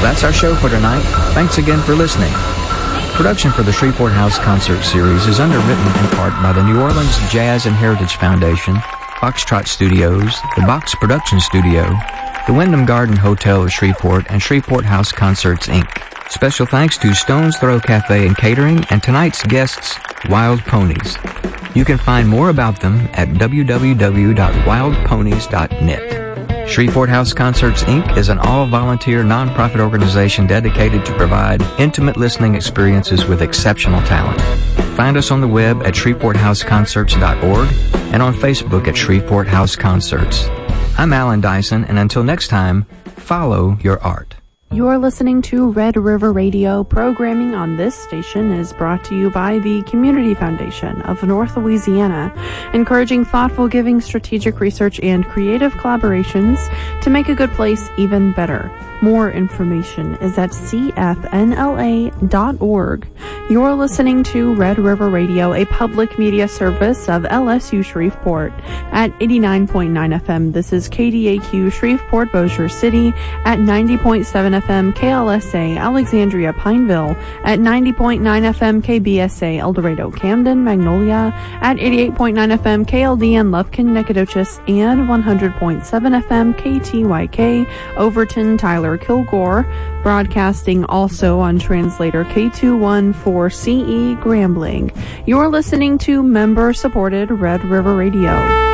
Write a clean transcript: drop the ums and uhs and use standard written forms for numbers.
That's our show for tonight. Thanks again for listening. Production for the Shreveport House Concert Series is underwritten in part by the New Orleans Jazz and Heritage Foundation, Foxtrot Studios, the Box Production Studio, the Wyndham Garden Hotel of Shreveport, and Shreveport House Concerts, Inc. Special thanks to Stone's Throw Cafe and Catering and tonight's guests, Wild Ponies. You can find more about them at www.wildponies.net. Shreveport House Concerts, Inc. is an all-volunteer nonprofit organization dedicated to provide intimate listening experiences with exceptional talent. Find us on the web at shreveporthouseconcerts.org and on Facebook at Shreveport House Concerts. I'm Alan Dyson, and until next time, follow your art. You're listening to Red River Radio. Programming on this station is brought to you by the Community Foundation of North Louisiana, encouraging thoughtful giving, strategic research, and creative collaborations to make a good place even better. More information is at cfnla.org. You're listening to Red River Radio, a public media service of LSU Shreveport at 89.9 FM. This is KDAQ Shreveport Bossier City at 90.7 FM, KLSA Alexandria Pineville at 90.9 FM, KBSA El Dorado Camden Magnolia at 88.9 FM, KLDN Lufkin Nacogdoches and 100.7 FM, KTYK Overton Tyler Kilgore, broadcasting also on translator K214CE Grambling. You're listening to member-supported Red River Radio.